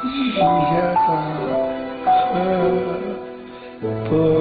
一切不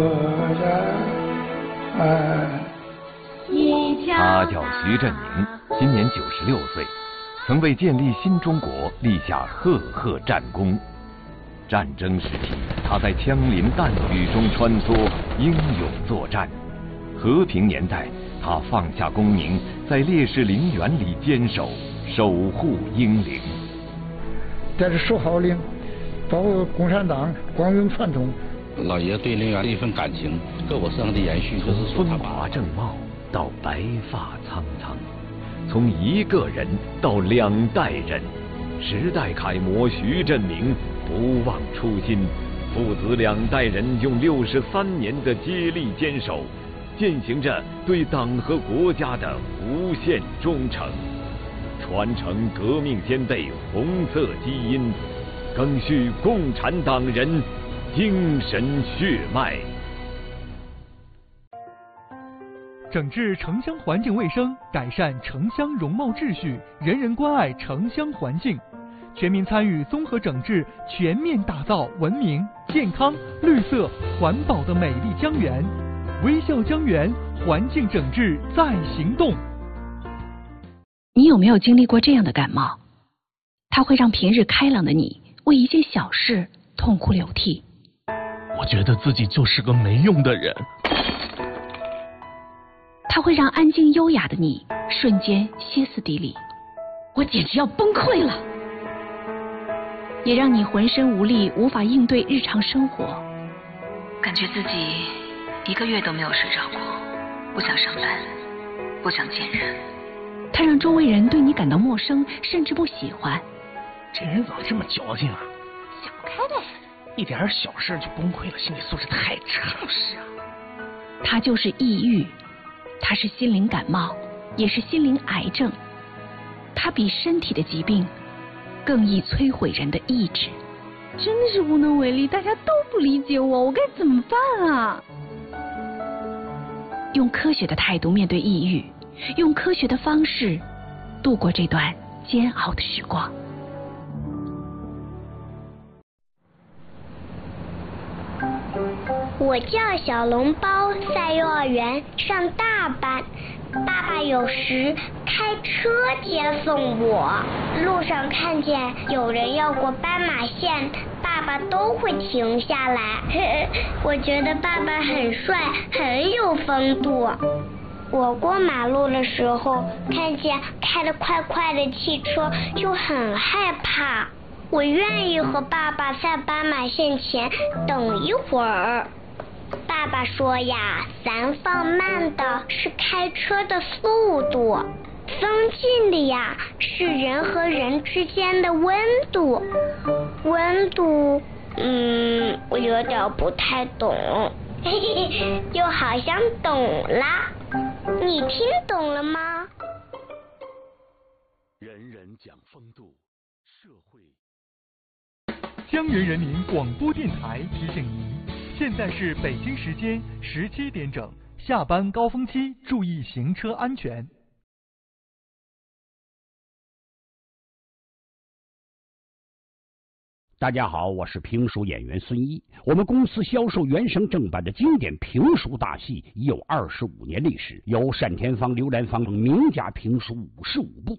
然。 他叫徐振宁，今年96岁，曾为建立新中国立下赫赫战功。战争时期，他在枪林弹雨中穿梭，英勇作战；和平年代，他放下功名，在烈士陵园里坚守，守护英灵。 这是守号令，保护共产党光荣传统。 老爷对陵园的一份感情，各我身上的延续，就是说风华正茂到白发苍苍，从一个人到2代人，时代楷模徐振宁不忘初心，父子2代人用63年的接力坚守，践行着对党和国家的无限忠诚，传承革命先辈红色基因，赓续共产党人精神血脉。 整治城乡环境卫生，改善城乡容貌秩序，人人关爱城乡环境，全民参与综合整治，全面打造文明、健康、绿色、环保的美丽江源。微笑江源，环境整治在行动。 你有没有经历过这样的感冒？它会让平日开朗的你为一件小事痛哭流涕。 我觉得自己就是个没用的人。 它会让安静优雅的你瞬间歇斯底里，我简直要崩溃了。也让你浑身无力，无法应对日常生活， 感觉自己1个月都没有睡着过，不想上班，不想见人。 它让周围人对你感到陌生，甚至不喜欢。 这人怎么这么矫情啊？ 想不开呗， 一点小事就崩溃了，心理素质太差。 就是啊， 它就是抑郁，它是心灵感冒，也是心灵癌症。它比身体的疾病更易摧毁人的意志。 真的是无能为力，大家都不理解我该怎么办啊？ 用科学的态度面对抑郁，用科学的方式度过这段煎熬的时光。 我叫小笼包，在幼儿园上大班。爸爸有时开车接送我，路上看见有人要过斑马线，爸爸都会停下来。我觉得爸爸很帅，很有风度。我过马路的时候，看见开得快快的汽车，就很害怕。我愿意和爸爸在斑马线前等一会儿。爸爸说呀，咱放慢的是开车的速度，增进的呀是人和人之间的温度。温度，我有点不太懂，就好像懂啦。你听懂了吗？ 人人讲风度，社会。 江源人民广播电台提醒您，现在是北京时间17点整，下班高峰期，注意行车安全。 大家好，我是评书演员孙一。我们公司销售原声正版的经典评书大戏已有25年历史，由单田芳、刘兰芳等名家评书55部。